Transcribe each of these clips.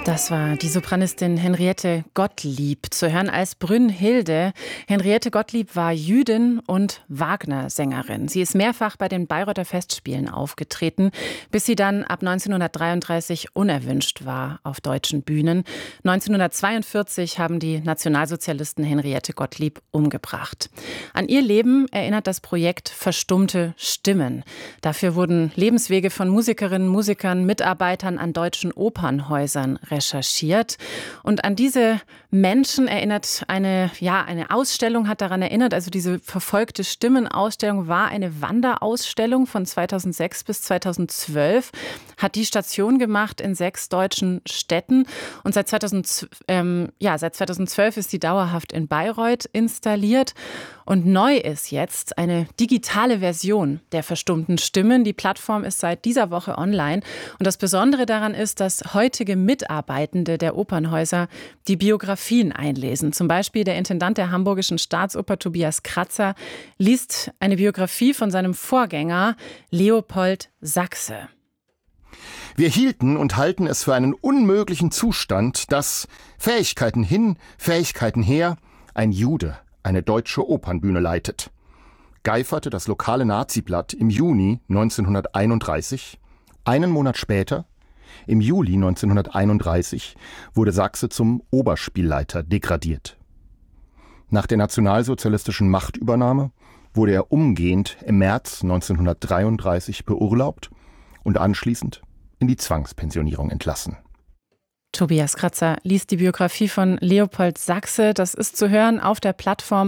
Das war die Sopranistin Henriette Gottlieb, zu hören als Brünnhilde. Henriette Gottlieb war Jüdin und Wagner-Sängerin. Sie ist mehrfach bei den Bayreuther Festspielen aufgetreten, bis sie dann ab 1933 unerwünscht war auf deutschen Bühnen. 1942 haben die Nationalsozialisten Henriette Gottlieb umgebracht. An ihr Leben erinnert das Projekt Verstummte Stimmen. Dafür wurden Lebenswege von Musikerinnen, Musikern, Mitarbeitern an deutschen Opernhäusern recherchiert. Und an diese Menschen erinnert eine Ausstellung hat daran erinnert, also diese verfolgte Stimmen-Ausstellung war eine Wanderausstellung von 2006 bis 2012, hat die Station gemacht in 6 deutschen Städten und seit 2012 ist sie dauerhaft in Bayreuth installiert. Und neu ist jetzt eine digitale Version der verstummten Stimmen. Die Plattform ist seit dieser Woche online. Und das Besondere daran ist, dass heutige Mitarbeitende der Opernhäuser die Biografien einlesen. Zum Beispiel der Intendant der Hamburgischen Staatsoper Tobias Kratzer liest eine Biografie von seinem Vorgänger Leopold Sachse. Wir hielten und halten es für einen unmöglichen Zustand, dass Fähigkeiten hin, Fähigkeiten her ein Jude eine deutsche Opernbühne leitet, geiferte das lokale Naziblatt im Juni 1931. Einen Monat später, im Juli 1931, wurde Sachse zum Oberspielleiter degradiert. Nach der nationalsozialistischen Machtübernahme wurde er umgehend im März 1933 beurlaubt und anschließend in die Zwangspensionierung entlassen. Tobias Kratzer liest die Biografie von Leopold Sachse. Das ist zu hören auf der Plattform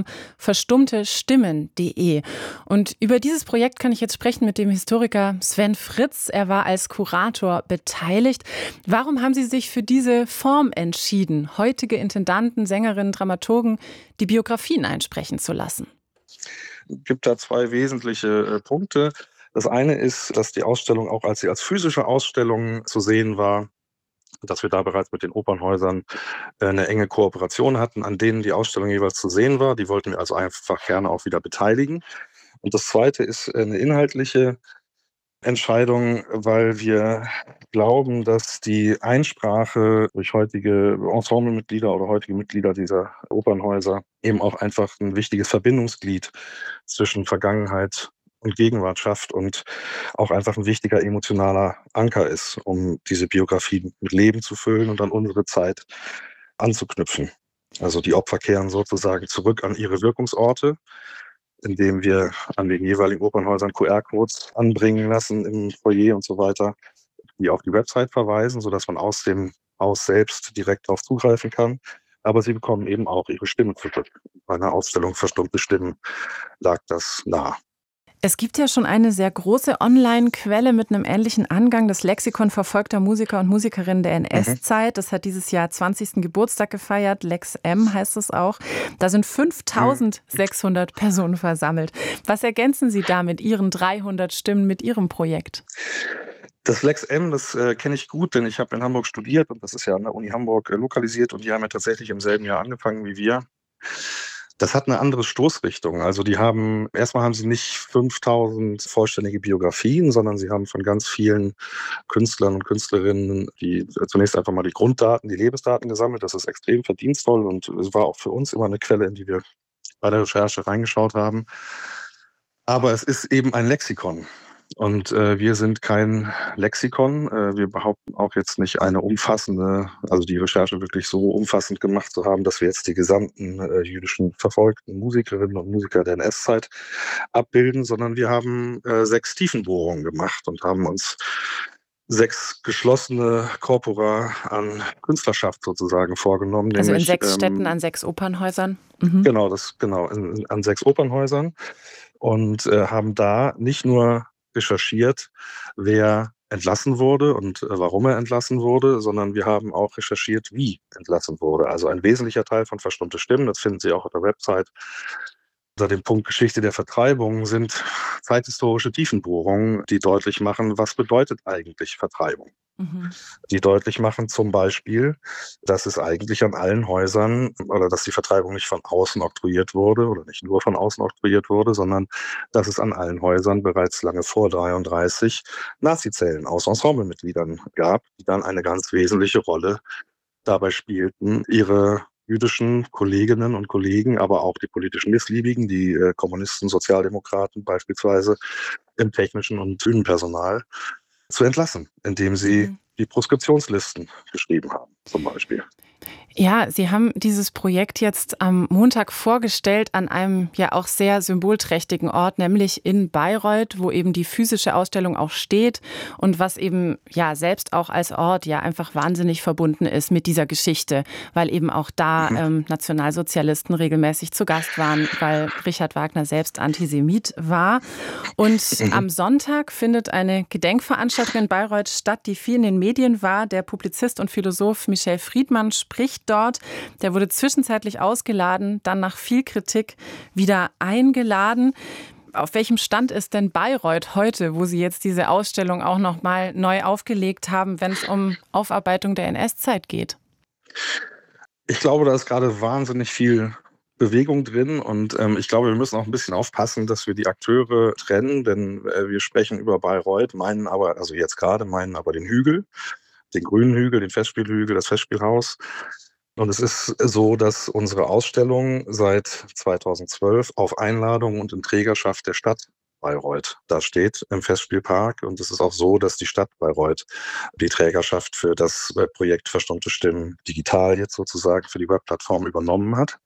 verstummtestimmen.de. Und über dieses Projekt kann ich jetzt sprechen mit dem Historiker Sven Fritz. Er war als Kurator beteiligt. Warum haben Sie sich für diese Form entschieden, heutige Intendanten, Sängerinnen, Dramaturgen die Biografien einsprechen zu lassen? Es gibt da 2 wesentliche Punkte. Das eine ist, dass die Ausstellung auch als physische Ausstellung zu sehen war, dass wir da bereits mit den Opernhäusern eine enge Kooperation hatten, an denen die Ausstellung jeweils zu sehen war. Die wollten wir also einfach gerne auch wieder beteiligen. Und das Zweite ist eine inhaltliche Entscheidung, weil wir glauben, dass die Einsprache durch heutige Ensemblemitglieder oder heutige Mitglieder dieser Opernhäuser eben auch einfach ein wichtiges Verbindungsglied zwischen Vergangenheit und Gegenwart schafft und auch einfach ein wichtiger emotionaler Anker ist, um diese Biografie mit Leben zu füllen und an unsere Zeit anzuknüpfen. Also die Opfer kehren sozusagen zurück an ihre Wirkungsorte, indem wir an den jeweiligen Opernhäusern QR-Codes anbringen lassen im Foyer und so weiter, die auf die Website verweisen, sodass man aus dem Haus selbst direkt darauf zugreifen kann. Aber sie bekommen eben auch ihre Stimme zurück. Bei einer Ausstellung Verstummte Stimmen lag das nah. Es gibt ja schon eine sehr große Online-Quelle mit einem ähnlichen Angang, das Lexikon verfolgter Musiker und Musikerinnen der NS-Zeit. Das hat dieses Jahr 20. Geburtstag gefeiert. Lex M heißt es auch. Da sind 5.600 Personen versammelt. Was ergänzen Sie da mit Ihren 300 Stimmen, mit Ihrem Projekt? Das Lex M, das kenne ich gut, denn ich habe in Hamburg studiert und das ist ja an der Uni Hamburg lokalisiert und die haben ja tatsächlich im selben Jahr angefangen wie wir. Das hat eine andere Stoßrichtung. Also erstmal haben sie nicht 5.000 vollständige Biografien, sondern sie haben von ganz vielen Künstlern und Künstlerinnen die zunächst einfach mal die Grunddaten, die Lebensdaten gesammelt. Das ist extrem verdienstvoll und es war auch für uns immer eine Quelle, in die wir bei der Recherche reingeschaut haben. Aber es ist eben ein Lexikon. Und wir sind kein Lexikon. Wir behaupten auch jetzt nicht also die Recherche wirklich so umfassend gemacht zu haben, dass wir jetzt die gesamten jüdischen verfolgten Musikerinnen und Musiker der NS-Zeit abbilden, sondern wir haben 6 Tiefenbohrungen gemacht und haben uns 6 geschlossene Corpora an Künstlerschaft sozusagen vorgenommen. Also in 6 Städten an 6 Opernhäusern? Mhm. Genau, an 6 Opernhäusern und haben da nicht nur recherchiert, wer entlassen wurde und warum er entlassen wurde, sondern wir haben auch recherchiert, wie entlassen wurde. Also ein wesentlicher Teil von Verstummte Stimmen, das finden Sie auch auf der Website, unter dem Punkt Geschichte der Vertreibung sind zeithistorische Tiefenbohrungen, die deutlich machen, was bedeutet eigentlich Vertreibung. die deutlich machen zum Beispiel, dass es eigentlich an allen Häusern oder dass die Vertreibung nicht von außen oktroyiert wurde oder nicht nur von außen oktroyiert wurde, sondern dass es an allen Häusern bereits lange vor 33 Nazizellen aus Ensemblemitgliedern gab, die dann eine ganz wesentliche Rolle dabei spielten, ihre jüdischen Kolleginnen und Kollegen, aber auch die politischen Missliebigen, die Kommunisten, Sozialdemokraten beispielsweise im technischen und Bühnenpersonal zu entlassen, indem sie die Proskriptionslisten geschrieben haben, zum Beispiel. Ja, Sie haben dieses Projekt jetzt am Montag vorgestellt an einem ja auch sehr symbolträchtigen Ort, nämlich in Bayreuth, wo eben die physische Ausstellung auch steht und was eben ja selbst auch als Ort ja einfach wahnsinnig verbunden ist mit dieser Geschichte, weil eben auch da Nationalsozialisten regelmäßig zu Gast waren, weil Richard Wagner selbst Antisemit war. Und am Sonntag findet eine Gedenkveranstaltung in Bayreuth statt, die viel in den Medien war. Der Publizist und Philosoph Michel Friedmann spricht dort. Der wurde zwischenzeitlich ausgeladen, dann nach viel Kritik wieder eingeladen. Auf welchem Stand ist denn Bayreuth heute, wo Sie jetzt diese Ausstellung auch noch mal neu aufgelegt haben, wenn es um Aufarbeitung der NS-Zeit geht? Ich glaube, da ist gerade wahnsinnig viel Bewegung drin und ich glaube, wir müssen auch ein bisschen aufpassen, dass wir die Akteure trennen, denn wir sprechen über Bayreuth, meinen aber den Hügel, den grünen Hügel, den Festspielhügel, das Festspielhaus. Und es ist so, dass unsere Ausstellung seit 2012 auf Einladung und in Trägerschaft der Stadt Bayreuth da steht im Festspielpark. Und es ist auch so, dass die Stadt Bayreuth die Trägerschaft für das Projekt Verstummte Stimmen digital jetzt sozusagen für die Webplattform übernommen hat.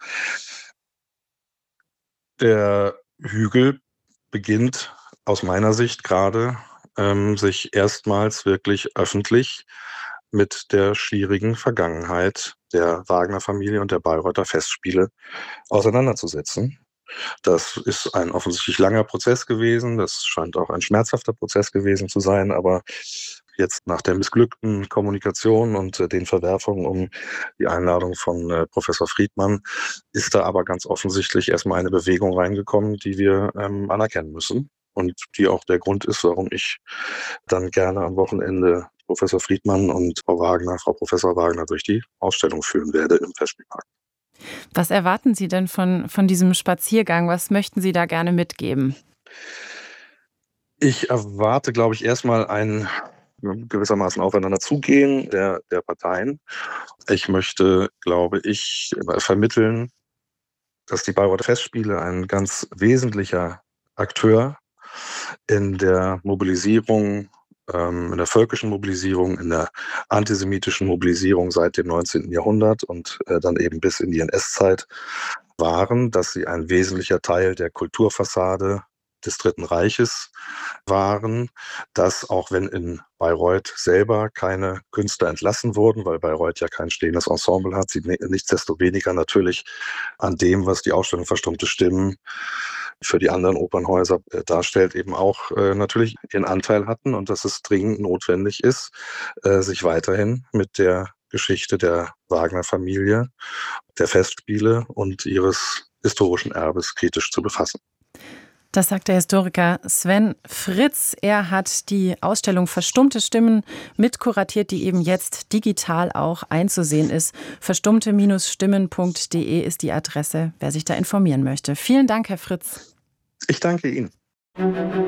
Der Hügel beginnt aus meiner Sicht gerade sich erstmals wirklich öffentlich mit der schwierigen Vergangenheit der Wagner-Familie und der Bayreuther Festspiele auseinanderzusetzen. Das ist ein offensichtlich langer Prozess gewesen. Das scheint auch ein schmerzhafter Prozess gewesen zu sein. Aber jetzt nach der missglückten Kommunikation und den Verwerfungen um die Einladung von Professor Friedmann ist da aber ganz offensichtlich erstmal eine Bewegung reingekommen, die wir anerkennen müssen. Und die auch der Grund ist, warum ich dann gerne am Wochenende Professor Friedmann und Frau Professor Wagner durch die Ausstellung führen werde im Festspielpark. Was erwarten Sie denn von diesem Spaziergang? Was möchten Sie da gerne mitgeben? Ich erwarte, glaube ich, erstmal ein gewissermaßen aufeinander zugehen der Parteien. Ich möchte, glaube ich, vermitteln, dass die Bayreuther Festspiele ein ganz wesentlicher Akteur in der Mobilisierung, in der völkischen Mobilisierung, in der antisemitischen Mobilisierung seit dem 19. Jahrhundert und dann eben bis in die NS-Zeit waren, dass sie ein wesentlicher Teil der Kulturfassade des Dritten Reiches waren, dass auch wenn in Bayreuth selber keine Künstler entlassen wurden, weil Bayreuth ja kein stehendes Ensemble hat, sie nichtsdestoweniger natürlich an dem, was die Ausstellung Verstummte Stimmen für die anderen Opernhäuser darstellt, eben auch natürlich ihren Anteil hatten und dass es dringend notwendig ist, sich weiterhin mit der Geschichte der Wagner-Familie, der Festspiele und ihres historischen Erbes kritisch zu befassen. Das sagt der Historiker Sven Fritz. Er hat die Ausstellung Verstummte Stimmen mitkuratiert, die eben jetzt digital auch einzusehen ist. Verstummte-stimmen.de ist die Adresse, wer sich da informieren möchte. Vielen Dank, Herr Fritz. Ich danke Ihnen.